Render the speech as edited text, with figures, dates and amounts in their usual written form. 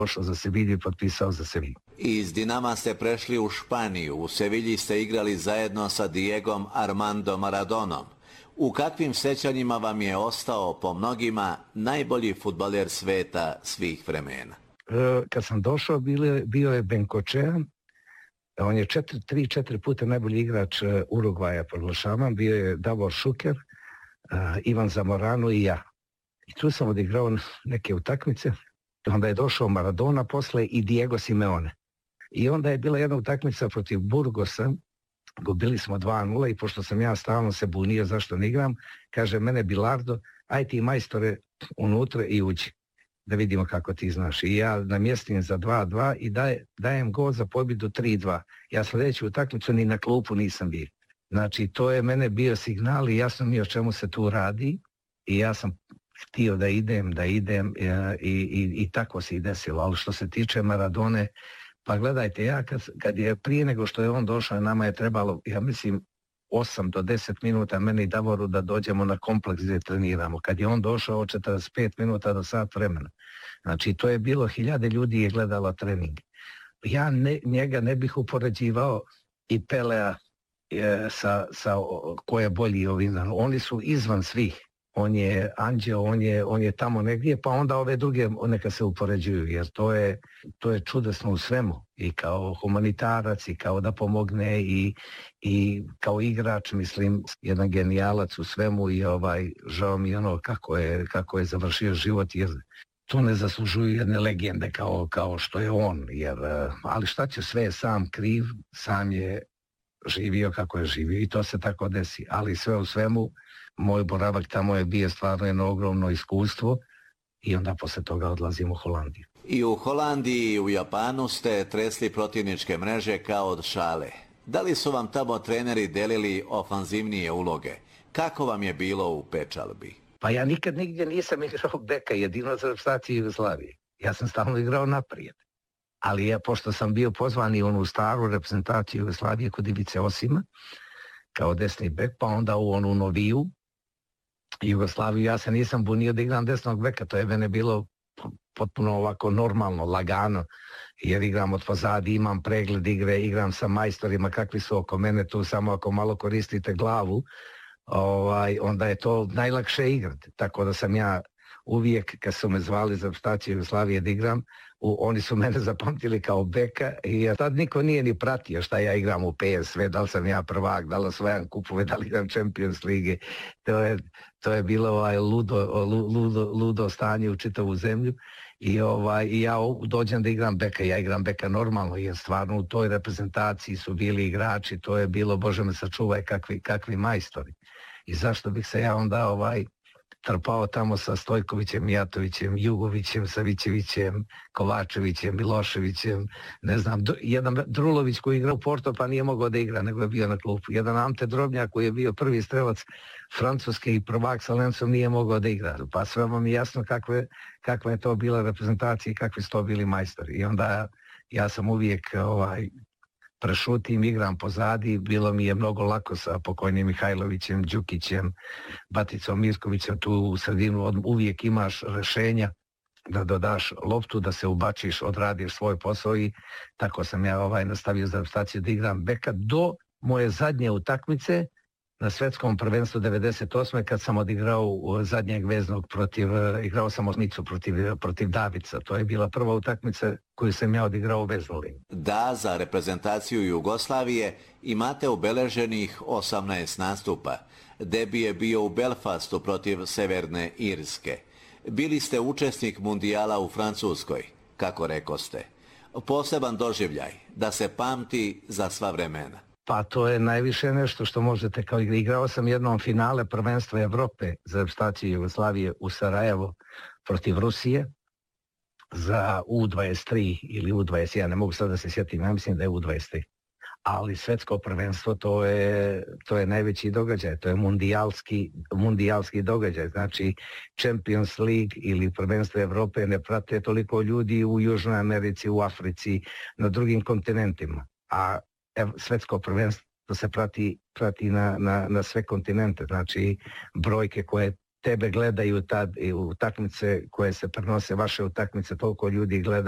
došao za Sevilju i potpisao za Sevilju. Iz Dinama ste prešli u Španiju. U Sevilji ste igrali zajedno sa Diegom Armando Maradonom. U kakvim sećanjima vam je ostao po mnogima najbolji fudbaler sveta svih vremena? Kad sam došao, bio je Bengoechea. On je 3-4 puta najbolji igrač Urugvaja proglašavan. Bio je Davor Šuker, Ivan Zamorano i ja. I tu sam odigrao neke utakmice. Onda je došao Maradona posle i Diego Simeone. I onda je bila jedna utakmica protiv Burgosa. Gubili smo 2-0 i pošto sam ja stalno se bunio zašto ne igram, kaže mene Bilardo, aj ti majstore unutra i uđi. Da vidimo kako ti znaš. I ja namjestim za 2-2 i dajem gol za pobjedu 3-2. Ja sljedeću utakmicu ni na klupu nisam bio. Znači, to je mene bio signal i jasno mi o čemu se tu radi. I ja sam htio da idem i tako se i desilo. Ali što se tiče Maradone, pa gledajte, ja kad je prije nego što je on došao, nama je trebalo, ja mislim, 8 do 10 minuta meni i Davoru da dođemo na kompleks gdje treniramo. Kad je on došao od 45 minuta do sat vremena. Znači, to je bilo, 1000 ljudi je gledalo trening. Ja njega ne bih upoređivao i Pelea sa ko je bolji ovim. Oni su izvan svih. On je anđeo, on je tamo negdje, pa onda ove druge neka se upoređuju, jer to je čudesno u svemu. I kao humanitarac, i kao da pomogne, i kao igrač, mislim, jedan genijalac u svemu i žao mi ono kako je završio život, jer to ne zaslužuju jedne legende kao što je on, ali šta će, sve je sam kriv, sam je živio kako je živio i to se tako desi, ali sve u svemu, moj boravak tamo je bio stvarno jedno ogromno iskustvo i onda posle toga odlazim u Holandiju. I u Holandiji i u Japanu ste tresli protivničke mreže kao od šale. Da li su vam tamo treneri delili ofanzivnije uloge? Kako vam je bilo u pečalbi? Pa ja nikad nigdje nisam igrao beka, jedino za reprezentaciju Jugoslavije. Ja sam stalno igrao naprijed. Ali ja, pošto sam bio pozvan i onu staru reprezentaciju Jugoslavije kod Ivice Osima, kao desni bek, pa onda u onu noviju Jugoslaviju, ja se nisam bunio da igram desnog beka, to je mene bilo potpuno ovako normalno, lagano, jer igram od pozadi, imam pregled igre, igram sa majstorima kakvi su oko mene, tu samo ako malo koristite glavu, onda je to najlakše igrati. Tako da sam ja uvijek, kad su me zvali za reprezentaciju Jugoslavije da igram, oni su mene zapamtili kao beka i tad niko nije ni pratio šta ja igram u PSV, da li sam ja prvak, da li osvajam kupove, da li igram Champions Lige. To je bilo ludo stanje u čitavu zemlju i ja dođem da igram beka, ja igram beka normalno, jer stvarno u toj reprezentaciji su bili igrači, to je bilo, Bože me sačuvaj, kakvi majstori. I zašto bih se ja onda trpao tamo sa Stojkovićem, Mijatovićem, Jugovićem, Savićevićem, Kovačevićem, Miloševićem, ne znam, jedan Drulović koji je igrao u Porto pa nije mogao da igra, nego je bio na klupu. Jedan Ante Drobnjak koji je bio prvi strelac Francuske i prvak sa Lencom nije mogao da igra. Pa sve vam je jasno kakva je to bila reprezentacija i kakvi su to bili majstori. I onda ja sam uvijek prešutim, igram pozadi, bilo mi je mnogo lako sa pokojnim Mihajlovićem, Đukićem, Baticom Mirkovićem, tu u sredinu uvijek imaš rešenja da dodaš loptu, da se ubačiš, odradiš svoj posao i tako sam ja nastavio za reprezentaciju da igram beka do moje zadnje utakmice na svetskom prvenstvu 98. kad sam odigrao zadnjeg veznog igrao sam osmicu protiv Davica. To je bila prva utakmica koju sam ja odigrao u veznu liniju. Da, za reprezentaciju Jugoslavije imate ubeleženih 18 nastupa. Debi je bio u Belfastu protiv Severne Irske. Bili ste učesnik mundijala u Francuskoj, kako rekoste. Poseban doživljaj, da se pamti za sva vremena. Pa to je najviše nešto što možete kao igrao sam jednom finale prvenstva Evrope za reprezentaciju Jugoslavije u Sarajevo protiv Rusije za U23 ili U21, ne mogu sad da se sjetim, ja mislim da je U23. Ali svetsko prvenstvo to je najveći događaj, to je mundijalski događaj, znači Champions League ili prvenstvo Evrope ne prate toliko ljudi u Južnoj Americi, u Africi, na drugim kontinentima, a svetsko prvenstvo se prati na sve kontinente, znači brojke koje tebe gledaju tad i utakmice koje se prenose, vaše utakmice, toliko ljudi gleda